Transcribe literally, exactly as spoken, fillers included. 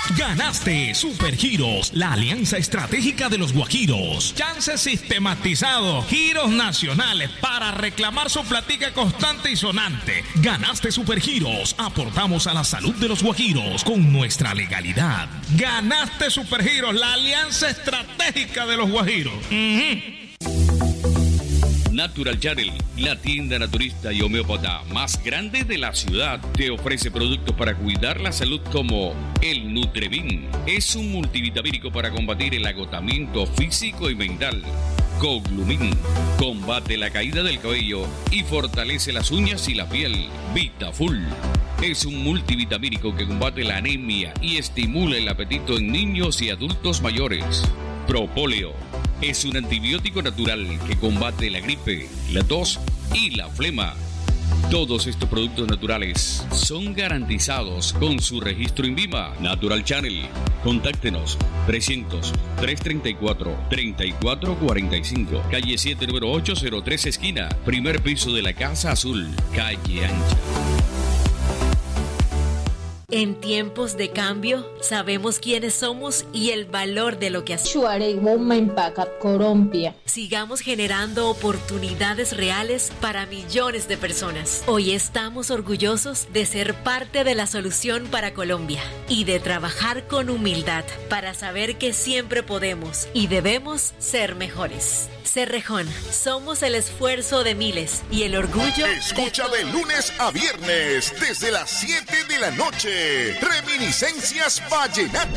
Ganaste Supergiros, la alianza estratégica de los Guajiros. Chance sistematizado, giros nacionales para reclamar su platica constante y sonante. Ganaste Supergiros, aportamos a la salud de los Guajiros con nuestra legalidad. Ganaste Supergiros, la alianza estratégica de los Guajiros. Uh-huh. Natural Channel, la tienda naturista y homeópata más grande de la ciudad, te ofrece productos para cuidar la salud como el Nutrevin. Es un multivitamínico para combatir el agotamiento físico y mental. Coglumin combate la caída del cabello y fortalece las uñas y la piel. Vitaful es un multivitamínico que combate la anemia y estimula el apetito en niños y adultos mayores. Propóleo es un antibiótico natural que combate la gripe, la tos y la flema. Todos estos productos naturales son garantizados con su registro INVIMA. Natural Channel. Contáctenos trescientos, trescientos treinta y cuatro, treinta y cuatro cuarenta y cinco. Calle siete, número ocho cero tres, esquina. Primer piso de la Casa Azul. Calle Ancha. En tiempos de cambio, sabemos quiénes somos y el valor de lo que hacemos. Sigamos generando oportunidades reales para millones de personas. Hoy estamos orgullosos de ser parte de la solución para Colombia y de trabajar con humildad para saber que siempre podemos y debemos ser mejores. Cerrejón, somos el esfuerzo de miles y el orgullo. Escucha de, de lunes a viernes desde las siete de la noche. Reminiscencias Vallenato.